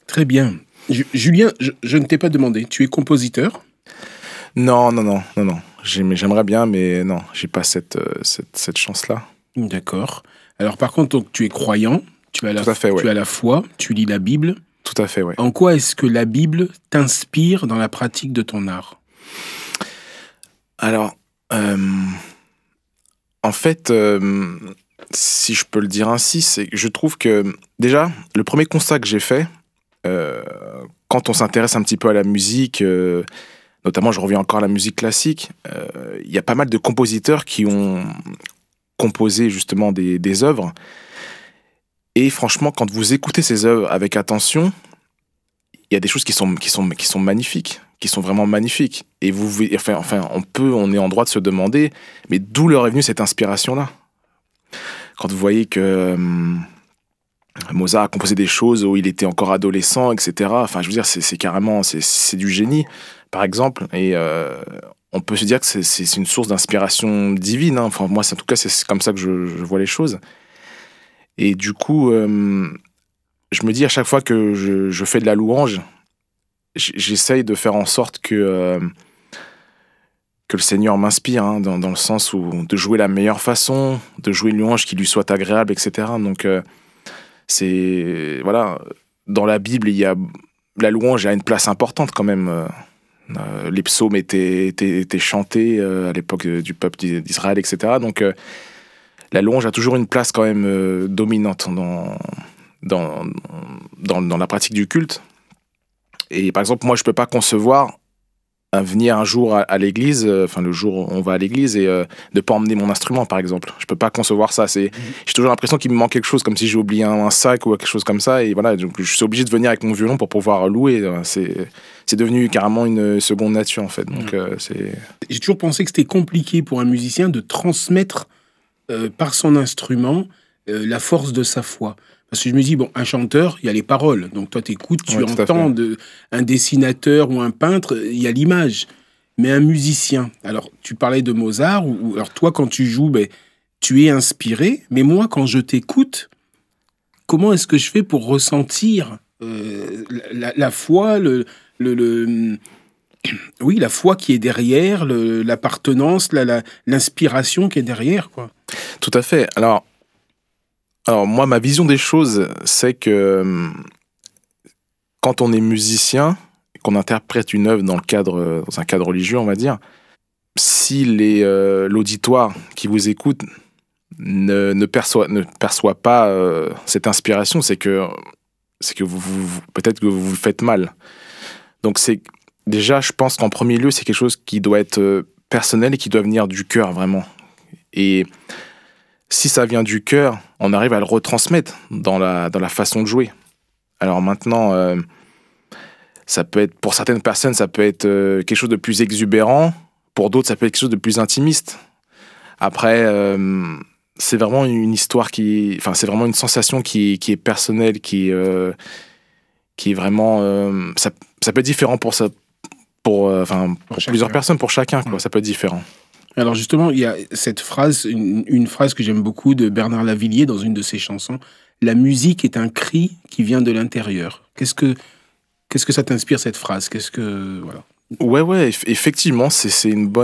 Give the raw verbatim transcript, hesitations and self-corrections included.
Très bien. Ju- Julien, je, je ne t'ai pas demandé, tu es compositeur? Non, non, non, non, non. J'aim- J'aimerais bien, mais non, j'ai pas cette, euh, cette, cette chance-là. D'accord. Alors par contre, donc, tu es croyant, tu as la, Tout à fait, ouais. tu as la foi, tu lis la Bible. Tout à fait, ouais. En quoi est-ce que la Bible t'inspire dans la pratique de ton art? Alors, euh, en fait, euh, si je peux le dire ainsi, c'est que je trouve que déjà, le premier constat que j'ai fait, euh, quand on s'intéresse un petit peu à la musique, euh, notamment je reviens encore à la musique classique, euh, il y a pas mal de compositeurs qui ont composé justement des, des œuvres. Et franchement, quand vous écoutez ces œuvres avec attention, il y a des choses qui sont, qui sont, qui sont magnifiques, qui sont vraiment magnifiques. Et vous, enfin, enfin, on peut, on est en droit de se demander, mais d'où leur est venue cette inspiration-là? Quand vous voyez que euh, Mozart a composé des choses où il était encore adolescent, et cetera. Enfin, je veux dire, c'est, c'est carrément, c'est, c'est du génie, par exemple. Et euh, on peut se dire que c'est, c'est, c'est une source d'inspiration divine, hein. Enfin, moi, c'est, en tout cas, c'est comme ça que je, je vois les choses. Et du coup, euh, je me dis à chaque fois que je, je fais de la louange, j'essaye de faire en sorte que, euh, que le Seigneur m'inspire, hein, dans, dans le sens où de jouer la meilleure façon, de jouer une louange qui lui soit agréable, et cetera. Donc, euh, c'est. Voilà. Dans la Bible, il y a. La louange a une place importante quand même. Euh, les psaumes étaient, étaient, étaient chantés euh, à l'époque du peuple d'Israël, et cetera. Donc, euh, la louange a toujours une place quand même euh, dominante dans, dans, dans, dans la pratique du culte. Et par exemple, moi, je peux pas concevoir un, venir un jour à, à l'église, euh, enfin le jour où on va à l'église, et euh, de pas emmener mon instrument, par exemple. Je peux pas concevoir ça. C'est, j'ai toujours l'impression qu'il me manque quelque chose, comme si j'ai oublié un, un sac ou quelque chose comme ça. Et voilà, donc je suis obligé de venir avec mon violon pour pouvoir louer. C'est, c'est devenu carrément une seconde nature, en fait. Donc, euh, c'est... J'ai toujours pensé que c'était compliqué pour un musicien de transmettre euh, par son instrument euh, la force de sa foi. Parce que je me dis, bon, un chanteur, il y a les paroles. Donc toi, t'écoutes, tu Ouais, tout à entends fait. de, un dessinateur ou un peintre, il y a l'image. Mais un musicien, alors tu parlais de Mozart, ou, ou- alors toi, quand tu joues, ben, tu es inspiré. Mais moi, quand je t'écoute, comment est-ce que je fais pour ressentir euh, la, la- la foi, le, le, le- oui, la foi qui est derrière, le- l'appartenance, la, la- l'inspiration qui est derrière, quoi. Tout à fait. Alors, alors, moi, ma vision des choses, c'est que hum, quand on est musicien, qu'on interprète une œuvre dans le cadre, dans un cadre religieux, on va dire, si les, euh, l'auditoire qui vous écoute ne, ne perçoit, ne perçoit pas euh, cette inspiration, c'est que, c'est que vous, vous- vous- peut-être que vous vous faites mal. Donc, c'est, déjà, je pense qu'en premier lieu, c'est quelque chose qui doit être euh, personnel et qui doit venir du cœur, vraiment. Et si ça vient du cœur, on arrive à le retransmettre dans la, dans la façon de jouer. Alors maintenant, euh, ça peut être, pour certaines personnes, ça peut être euh, quelque chose de plus exubérant. Pour d'autres, ça peut être quelque chose de plus intimiste. Après, euh, c'est vraiment une histoire qui, enfin, c'est vraiment une sensation qui, qui est personnelle, qui, euh, qui est vraiment, euh, ça, ça peut être différent pour ça, pour, euh, enfin, pour, Pour plusieurs chacun. personnes, pour chacun, quoi. Ouais. Ça peut être différent. Alors justement, il y a cette phrase, une, une phrase que j'aime beaucoup de Bernard Lavilliers dans une de ses chansons. La musique est un cri qui vient de l'intérieur. Qu'est-ce que, qu'est-ce que ça t'inspire, cette phrase? Qu'est-ce que, voilà. Ouais, ouais, eff- effectivement, c'est, c'est une bonne